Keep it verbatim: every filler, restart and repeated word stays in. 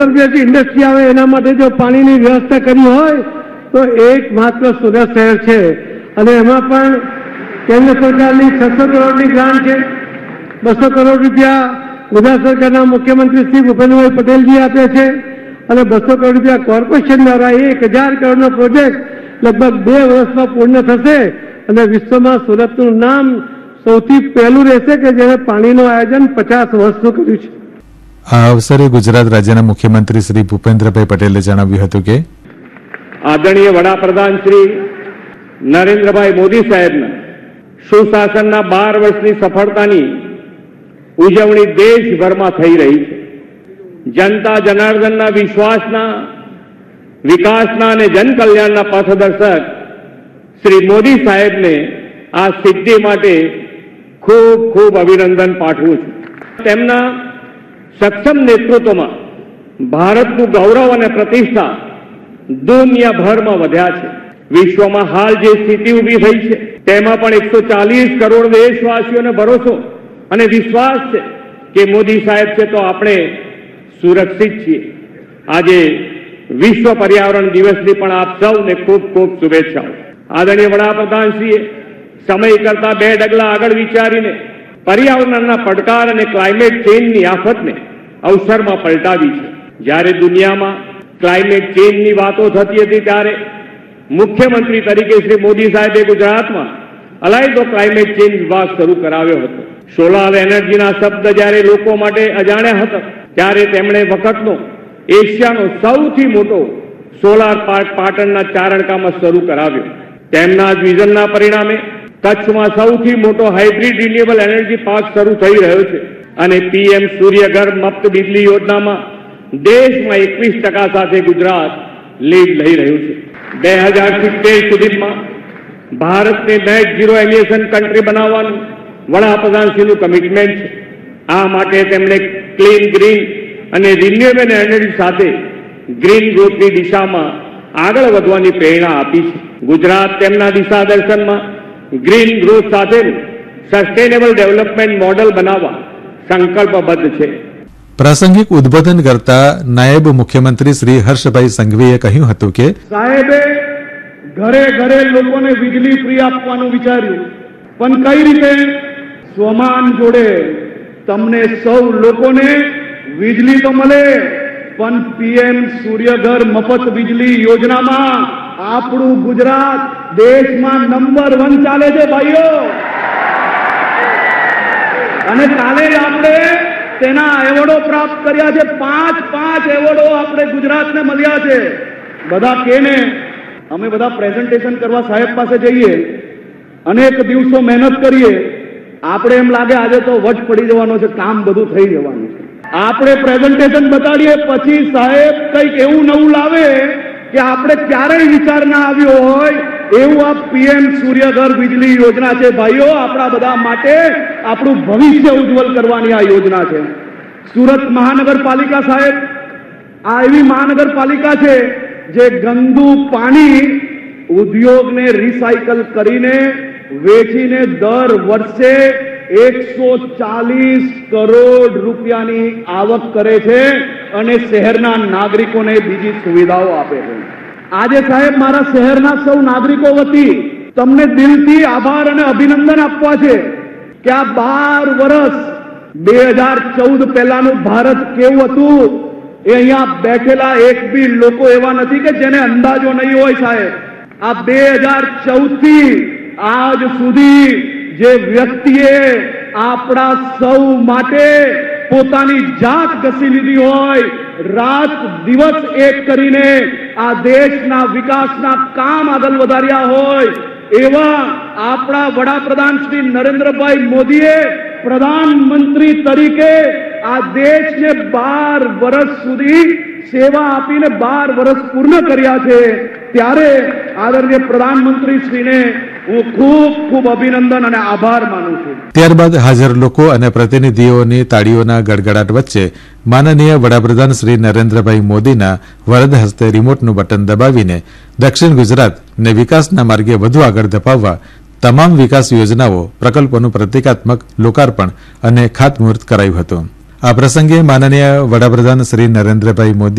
Industry આવે એના માટે જો પાણીની વ્યવસ્થા કરી હોય તો એક માત્ર સુરત શહેર છે અને એમાં પણ કેન્દ્ર સરકારની છસો કરોડની ગ્રાન્ટ છે. બસો કરોડ રૂપિયા ગુજરાત સરકારના મુખ્યમંત્રી શ્રી ભૂપેન્દ્રભાઈ પટેલજી આપે છે અને બસો કરોડ રૂપિયા કોર્પોરેશન દ્વારા એક હજાર કરોડનો પ્રોજેક્ટ લગભગ બે વર્ષમાં પૂર્ણ થશે અને વિશ્વમાં સુરતનું નામ સૌથી પહેલું રહેશે કે જેણે પાણીનું આયોજન પચાસ વર્ષનું કર્યું છે. આ અવસરે ગુજરાત રાજ્યના મુખ્યમંત્રી શ્રી ભૂપેન્દ્રભાઈ પટેલે જણાવ્યું હતું કે આદરણીય વડાપ્રધાન શ્રી નરેન્દ્રભાઈ મોદી સાહેબના સુશાસનના બાર વર્ષની સફળતાની ઉજવણી દેશભરમાં થઈ રહી છે. જનતા જનાર્દનના વિશ્વાસના વિકાસના અને જનકલ્યાણના પથદર્શક શ્રી મોદી સાહેબને આ સિદ્ધિ માટે ખૂબ ખૂબ અભિનંદન પાઠવું છું. તેમના સક્ષમ નેતૃત્વમાં ભારતનું ગૌરવ અને પ્રતિષ્ઠા દુનિયાભરમાં વધ્યા છે. વિશ્વમાં હાલ જે સ્થિતિ ઊભી થઈ છે તેમાં પણ એકસો ચાલીસ કરોડ દેશવાસીઓને ભરોસો અને વિશ્વાસ છે કે મોદી સાહેબ છે તો આપણે સુરક્ષિત છીએ. આજે વિશ્વ પર્યાવરણ દિવસની પણ આપ સૌને ખૂબ ખૂબ શુભેચ્છાઓ. આદરણીય વડાપ્રધાનશ્રીએ સમય કરતા બે ડગલા આગળ વિચારીને પર્યાવરણના પડકાર અને ક્લાઇમેટ ચેન્જની આફતને અવસરમાં પલટાવી છે. જ્યારે દુનિયામાં ક્લાઇમેટ ચેન્જની વાતો થતી હતી ત્યારે મુખ્યમંત્રી તરીકે શ્રી મોદી સાહેબે ગુજરાતમાં અલાયદો ક્લાઇમેટ ચેન્જ વિભાગ શરૂ કરાવ્યો હતો. સોલાર એનર્જીના શબ્દ જ્યારે લોકો માટે અજાણ્યા હતા ત્યારે તેમણે વખતનો એશિયાનો સૌથી મોટો સોલાર પાર્ક પાટણના ચારણકામાં શરૂ કરાવ્યો. તેમના જ વિઝનના પરિણામે કચ્છમાં સૌથી મોટો હાઇબ્રિડ રિન્યુએબલ એનર્જી પાર્ક શરૂ થઈ રહ્યો છે અને પીએમ સૂર્યઘર મુફ્ત વીજળી યોજનામાં દેશમાં એકવીસ ટકા સાથે ગુજરાત લીડ લઈ રહ્યું છે. બે હજાર સિત્તેર સુધીમાં ભારતને નેટ ઝીરો એમિશન કન્ટ્રી બનાવવાનું વડાપ્રધાનશ્રીનું કમિટમેન્ટ છે. આ માટે તેમણે ક્લીન ગ્રીન અને રિન્યુએબલ એનર્જી સાથે ગ્રીન ગ્રોથની દિશામાં આગળ વધવાની પ્રેરણા આપી છે. ગુજરાત તેમના દિશા દર્શનમાં ગ્રીન ગ્રોથ સાથેનું સસ્ટેનેબલ ડેવલપમેન્ટ મોડલ બનાવવા સંકલ્પબદ્ધ છે. પ્રાસંગિક ઉદબોધન કરતા નાયબ મુખ્યમંત્રી શ્રી હર્ષભાઈ સંઘવીએ કહ્યું હતું કે સાહેબે ઘરે ઘરે લોકોને વીજળી ફ્રી આપવાનું વિચાર્યું, પણ કઈ રીતે? સ્વમાન જોડે તમને સૌ લોકોને વીજળી તો મળે, પણ પીએમ સૂર્યઘર મફત વીજળી યોજનામાં આપણું ગુજરાત દેશમાં નંબર વન ચાલે છે ભાઈઓ. અને કાલે જ આપણે તેના એવોર્ડો પ્રાપ્ત કર્યા છે. પાંચ પાંચ એવોર્ડો આપણે ગુજરાતને મળ્યા છે. બધા કેને અમે બધા પ્રેઝન્ટેશન કરવા સાહેબ પાસે જઈએ, અનેક દિવસો મહેનત કરીએ, આપણે એમ લાગે આજે તો વટ પડી જવાનો છે, કામ બધું થઈ જવાનું છે. આપણે પ્રેઝન્ટેશન બતાડીએ પછી સાહેબ કંઈક એવું નવું લાવે કે આપણે ક્યારેય વિચાર ના આવ્યો હોય એવું આ પીએમ સૂર્યઘર વીજળી યોજના છે ભાઈઓ. આપણા બધા માટે આપણું ભવિષ્ય ઉજ્જવલ કરવાની આ યોજના છે. સુરત મહાનગરપાલિકા સાહેબ આ એવી મહાનગરપાલિકા છે જે ગંદુ પાણી ઉદ્યોગને રિસાયકલ કરીને વેચીને દર વર્ષે એકસો ચાલીસ કરોડ રૂપિયાની આવક કરે છે અને શહેરના નાગરિકોને બીજી સુવિધાઓ આપે છે. આજે સાહેબ મારા શહેરના સૌ નાગરિકો વતી તમને દિલથી આભાર અને અભિનંદન આપવા છે કે આ બાર વર્ષ બે હજાર ચૌદ પહેલાનું ભારત કેવું હતું એ અહીંયા બેઠેલા એક બી લોકો એવા નથી કે જેને અંદાજો નહીં હોય સાહેબ. આ બે હજાર ચૌદ થી આજ સુધી જે વ્યક્તિએ આપણા સૌ માટે પોતાની જાત ઘસી લીધી હોય, રાત દિવસ એક કરીને આ દેશના વિકાસના કામ આગળ વધાર્યા હોય એવા આપણા વડાપ્રધાન શ્રી નરેન્દ્રભાઈ મોદીએ પ્રધાનમંત્રી તરીકે આ દેશને બાર વર્ષ સુધી સેવા આપીને બાર વર્ષ પૂર્ણ કર્યા છે. ત્યારે આદરણીય પ્રધાનમંત્રી શ્રીને હું ખૂબ ખૂબ અભિનંદન અને આભાર માનું છું. ત્યારબાદ હાજર લોકો અને પ્રતિનિધિઓની તાળીઓના ગડગડાટ વચ્ચે માનનીય વડાપ્રધાન શ્રી નરેન્દ્રભાઈ મોદીના વરદ હસ્તે રિમોટનું બટન દબાવીને દક્ષિણ ગુજરાતને વિકાસના માર્ગે વધુ આગળ ધપાવવા તમામ વિકાસ યોજનાઓ પ્રકલ્પોનું પ્રતિકાત્મક લોકાર્પણ અને ખાતમુહૂર્ત કરાયું હતું. આ પ્રસંગે માનનીય વડાપ્રધાન શ્રી નરેન્દ્રભાઈ મોદી